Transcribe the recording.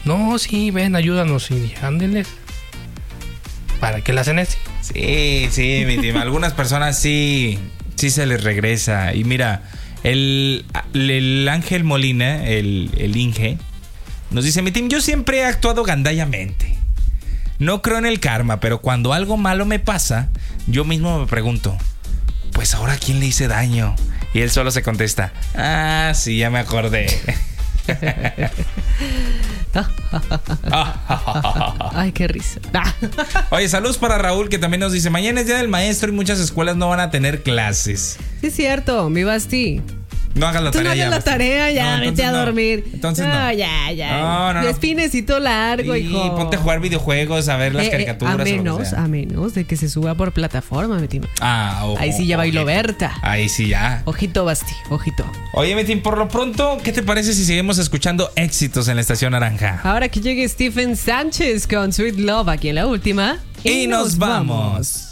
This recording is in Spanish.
No, sí, ven, ayúdanos. Y dije, ándenles. ¿Para qué la hacen así? Sí, mi team. Algunas personas sí se les regresa. Y mira, el Ángel Molina, el Inge, nos dice: mi team, yo siempre he actuado gandallamente. No creo en el karma, pero cuando algo malo me pasa, yo mismo me pregunto, pues ahora ¿quién le hice daño? Y él solo se contesta, sí, ya me acordé. Ay, qué risa. Oye, saludos para Raúl, que también nos dice: mañana es día del maestro y muchas escuelas no van a tener clases. Sí, es cierto, mi Basti. No hagas la Tú tarea. no hagas la tarea, ya, no, vete a dormir. Entonces no. Ya. No. Despinecito largo, hijo. Y ponte a jugar videojuegos, a ver las caricaturas. A menos de que se suba por plataforma, mi team. Ahí sí ya bailó Berta. Ahí sí ya. Ojito, Basti, ojito. Oye, mi team, por lo pronto, ¿qué te parece si seguimos escuchando éxitos en la Estación Naranja? Ahora que llegue Stephen Sánchez con Sweet Love aquí en la última. Y nos vamos.